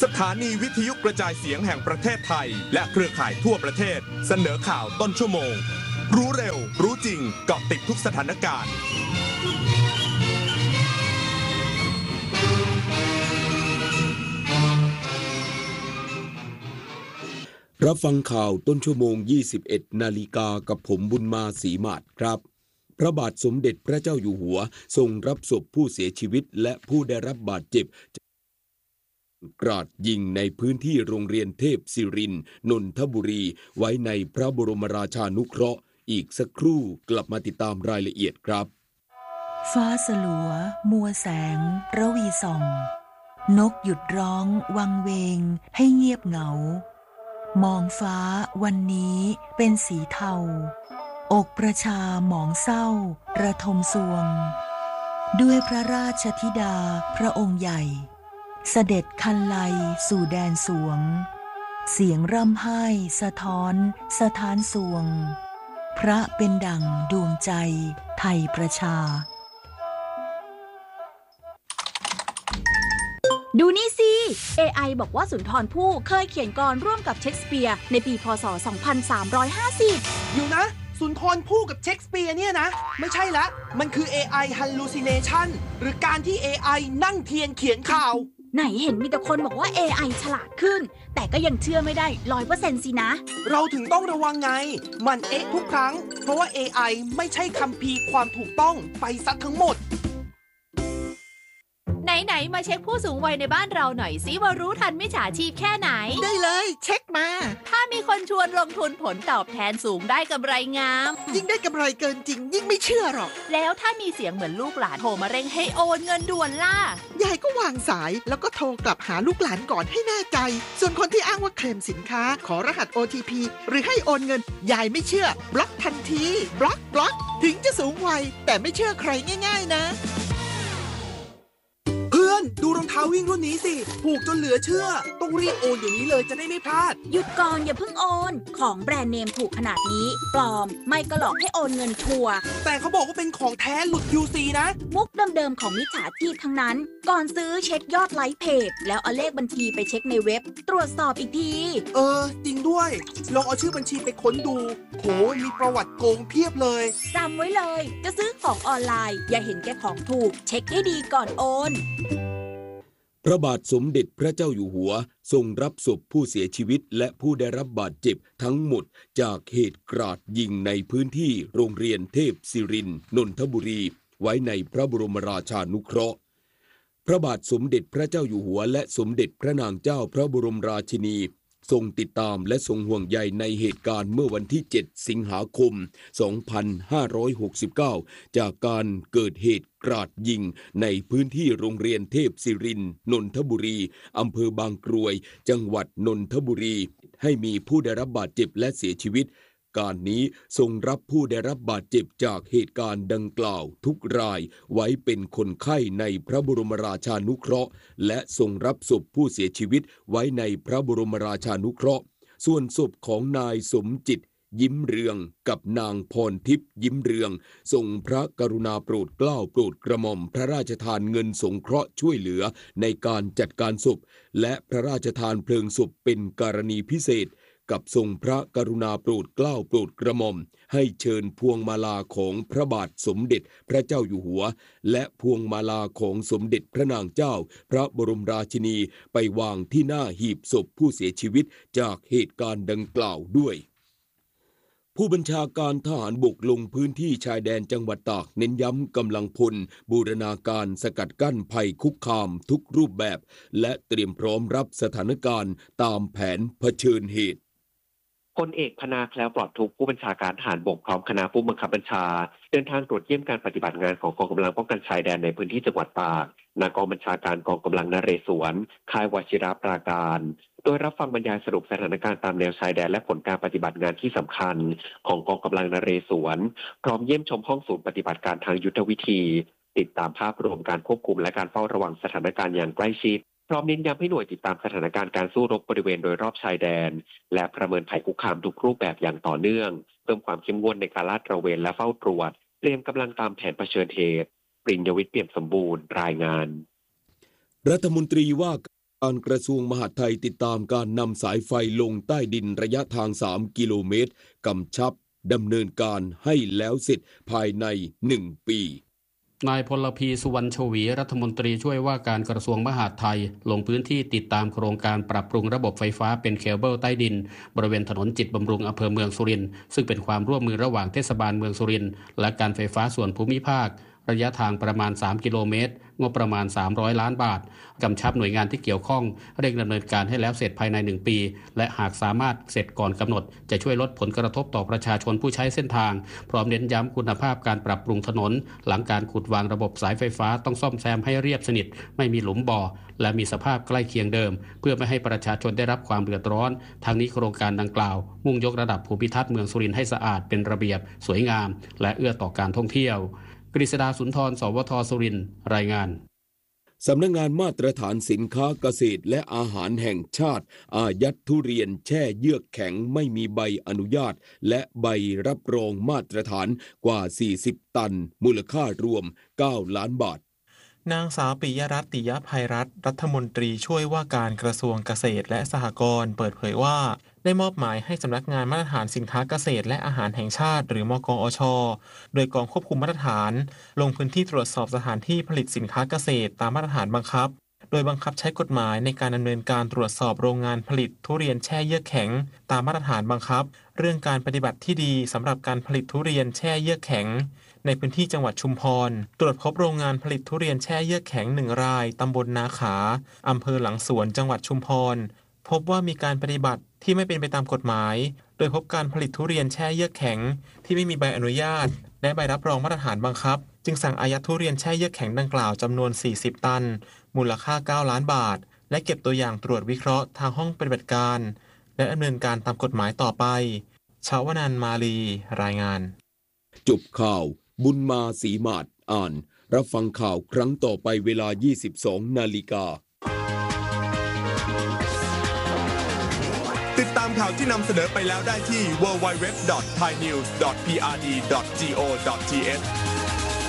สถานีวิทยุกระจายเสียงแห่งประเทศไทยและเครือข่ายทั่วประเทศเสนอข่าวต้นชั่วโมงรู้เร็วรู้จริงเกาะติดทุกสถานการณ์รับฟังข่าวต้นชั่วโมง 21 นาฬิกากับผมบุญมาศรีมาศครับพระบาทสมเด็จพระเจ้าอยู่หัวทรงรับศพผู้เสียชีวิตและผู้ได้รับบาดเจ็บกราดยิงในพื้นที่โรงเรียนเทพศิรินทร์นนทบุรีไว้ในพระบรมราชานุเคราะห์อีกสักครู่กลับมาติดตามรายละเอียดครับฟ้าสลัวมัวแสงระวีส่องนกหยุดร้องวังเวงให้เงียบเหงามองฟ้าวันนี้เป็นสีเทาอกประชาหมองเศร้าระทมสวงด้วยพระราชธิดาพระองค์ใหญ่เสด็จคันไลสู่แดนสวงเสียงร่ำไห้สะท้อนสถานสวงพระเป็นดั่งดวงใจไทยประชาดูนี่สิ AI บอกว่าสุนทรภู่เคยเขียนกลอนร่วมกับเชคสเปียร์ในปีพ.ศ. 2350 อยู่นะสุนทรภู่กับเชคสเปียร์เนี่ยนะไม่ใช่ละมันคือ AI hallucination หรือการที่ AI นั่งเทียนเขียนข่าวไหนเห็นมีแต่คนบอกว่า AI ฉลาดขึ้นแต่ก็ยังเชื่อไม่ได้ 100% สินะเราถึงต้องระวังไงมันทุกครั้งเพราะว่า AI ไม่ใช่คัมภีร์ความถูกต้องไปซัดทั้งหมดไหนมาเช็คผู้สูงวัยในบ้านเราหน่อยสิว่ารู้ทันมิจฉาชีพแค่ไหนได้เลยเช็คมาถ้ามีคนชวนลงทุนผลตอบแทนสูงได้กำไรงามยิ่งได้กำไรเกินจริงยิ่งไม่เชื่อหรอกแล้วถ้ามีเสียงเหมือนลูกหลานโทรมาเร่งให้โอนเงินด่วนล่ะยายก็วางสายแล้วก็โทรกลับหาลูกหลานก่อนให้แน่ใจส่วนคนที่อ้างว่าเคลมสินค้าขอรหัส OTP หรือให้โอนเงินยายไม่เชื่อบล็อกทันทีบล็อกถึงจะสูงวัยแต่ไม่เชื่อใครง่ายๆนะดูรองเท้าวิ่งรุ่นนี้สิถูกจนเหลือเชื่อต้องรีบโอนเดี๋ยวนี้เลยจะได้ไม่พลาดหยุดก่อนอย่าเพิ่งโอนของแบรนด์เนมถูกขนาดนี้ปลอมไม่ก็หลอกให้โอนเงินชัวร์แต่เขาบอกว่าเป็นของแท้หลุด QC นะมุกเดิมๆของมิจฉาชีพทั้งนั้นก่อนซื้อเช็คยอดไลค์เพจแล้วเอาเลขบัญชีไปเช็คในเว็บตรวจสอบอีกทีจริงด้วยลองเอาชื่อบัญชีไปค้นดูโหมีประวัติโกงเพียบเลยจำไว้เลยจะซื้อของออนไลน์อย่าเห็นแก่ของถูกเช็คให้ดีก่อนโอนพระบาทสมเด็จพระเจ้าอยู่หัวทรงรับศพผู้เสียชีวิตและผู้ได้รับบาดเจ็บทั้งหมดจากเหตุกราดยิงในพื้นที่โรงเรียนเทพศิรินทร์นนทบุรีไว้ในพระบรมราชานุเคราะห์พระบาทสมเด็จพระเจ้าอยู่หัวและสมเด็จพระนางเจ้าพระบรมราชินีทรงติดตามและทรงห่วงใยในเหตุการณ์เมื่อวันที่ 7 สิงหาคม 2569 จากการเกิดเหตุกราดยิงในพื้นที่โรงเรียนเทพศิรินทร์นนทบุรีอำเภอบางกรวยจังหวัดนนทบุรีให้มีผู้ได้รับบาดเจ็บและเสียชีวิตการนี้ทรงรับผู้ได้รับบาดเจ็บจากเหตุการณ์ดังกล่าวทุกรายไว้เป็นคนไข้ในพระบรมราชานุเคราะห์และทรงรับศพผู้เสียชีวิตไว้ในพระบรมราชานุเคราะห์ส่วนศพของนายสมจิตยิ้มเรืองกับนางพรทิพย์ยิ้มเรืองทรงพระกรุณาโปรดเกล้าโปรดกระหม่อมพระราชทานเงินสงเคราะห์ช่วยเหลือในการจัดการศพและพระราชทานเพลิงศพเป็นกรณีพิเศษกับทรงพระกรุณาโปรดเกล้าโปรดกระหม่อมให้เชิญพวงมาลาของพระบาทสมเด็จพระเจ้าอยู่หัวและพวงมาลาของสมเด็จพระนางเจ้าพระบรมราชินีไปวางที่หน้าหีบศพผู้เสียชีวิตจากเหตุการณ์ดังกล่าวด้วยผู้บัญชาการทหารบกลงพื้นที่ชายแดนจังหวัดตากเน้นย้ำกำลังพลบูรณาการสกัดกั้นภัยคุกคามทุกรูปแบบและเตรียมพร้อมรับสถานการณ์ตามแผนเผชิญเหตุพลเอกพนาแคล้วปลอดทุกข์ผู้บัญชาการทหารบกพร้อมคณะผู้บังคับบัญชาเดินทางตรวจเยี่ยมการปฏิบัติงานของกองกำลังป้องกันชายแดนในพื้นที่จังหวัดตากณกองบัญชาการกองกำลังนเรศวรค่ายวชิรปราการโดยรับฟังบรรยายสรุปสถานการณ์ตามแนวชายแดนและผลการปฏิบัติงานที่สำคัญของกองกำลังนเรศวรพร้อมเยี่ยมชมห้องศูนย์ปฏิบัติการทางยุทธวิธีติดตามภาพรวมการควบคุมและการเฝ้าระวังสถานการณ์อย่างใกล้ชิดพร้อมเน้นย้ำให้หน่วยติดตามสถานการณ์การสู้รบบริเวณโดยรอบชายแดนและประเมินภัยคุกคามทุกรูปแบบอย่างต่อเนื่องเพิ่มความเข้มงวดในการลาดตระเวนและเฝ้าตรวจเตรียมกำลังตามแผนเผชิญเหตุปริญญวิทย์เปี่ยมสมบูรณ์รายงานรัฐมนตรีว่าการกระทรวงมหาดไทยติดตามการนำสายไฟลงใต้ดินระยะทาง3 กิโลเมตรกำชับดำเนินการให้แล้วเสร็จภายใน1 ปีนายพลพีสุวรรณชวีรัฐมนตรีช่วยว่าการกระทรวงมหาดไทยลงพื้นที่ติดตามโครงการปรับปรุงระบบไฟฟ้าเป็นเคเบิลใต้ดินบริเวณถนนจิตรบำรุงอำเภอเมืองสุรินทร์ซึ่งเป็นความร่วมมือระหว่างเทศบาลเมืองสุรินทร์และการไฟฟ้าส่วนภูมิภาคระยะทางประมาณ3 กิโลเมตรงบประมาณ300 ล้านบาทกำชับหน่วยงานที่เกี่ยวข้องเร่งดำเนินการให้แล้วเสร็จภายใน1 ปีและหากสามารถเสร็จก่อนกำหนดจะช่วยลดผลกระทบต่อประชาชนผู้ใช้เส้นทางพร้อมเน้นย้ำคุณภาพการปรับปรุงถนนหลังการขุดวางระบบสายไฟฟ้าต้องซ่อมแซมให้เรียบสนิทไม่มีหลุมบ่อและมีสภาพใกล้เคียงเดิมเพื่อไม่ให้ประชาชนได้รับความเดือดร้อนทางนี้โครงการดังกล่าวมุ่งยกระดับภูมิทัศน์เมืองสุรินทร์ให้สะอาดเป็นระเบียบสวยงามและเอื้อต่อการท่องเที่ยวกฤษดาสุนทรสวทสุรินทร์รายงานสำนักงานมาตรฐานสินค้าเกษตรและอาหารแห่งชาติอายัดทุเรียนแช่เยือกแข็งไม่มีใบอนุญาตและใบรับรองมาตรฐานกว่า40 ตันมูลค่ารวม9 ล้านบาทนางสาวปิยรัตน์ ติยภัยรัตน์รัฐมนตรีช่วยว่าการกระทรวงเกษตรและสหกรณ์เปิดเผยว่าได้มอบหมายให้สำนักงานมาตรฐานสินค้าเกษตรและอาหารแห่งชาติหรือมกอช.โดยกองควบคุมมาตรฐานลงพื้นที่ตรวจสอบสถานที่ผลิตสินค้าเกษตรตามมาตรฐานบังคับโดยบังคับใช้กฎหมายในการดำเนินการตรวจสอบโรงงานผลิตทุเรียนแช่เยือกแข็งตามมาตรฐานบังคับเรื่องการปฏิบัติที่ดีสำหรับการผลิตทุเรียนแช่เยือกแข็งในพื้นที่จังหวัดชุมพรตรวจพบโรงงานผลิตทุเรียนแช่เยือกแข็ง1 รายตำบลนาขาอำเภอหลังสวนจังหวัดชุมพรพบว่ามีการปฏิบัติที่ไม่เป็นไปตามกฎหมายโดยพบการผลิตทุเรียนแช่เยือกแข็งที่ไม่มีใบอนุญาตและใบรับรองมาตรฐานบังคับจึงสั่งอายัดทุเรียนแช่เยือกแข็งดังกล่าวจำนวน40 ตันมูลค่า9 ล้านบาทและเก็บตัวอย่างตรวจวิเคราะห์ทางห้องปฏิบัติการและดำเนินการตามกฎหมายต่อไปชวนันท์ มาลีรายงานจบข่าวบุญมาศรีมาศอ่านรับฟังข่าวครั้งต่อไปเวลา 22 นาฬิกาติดตามข่าวที่นำเสนอไปแล้วได้ที่ www.thainews.prd.go.th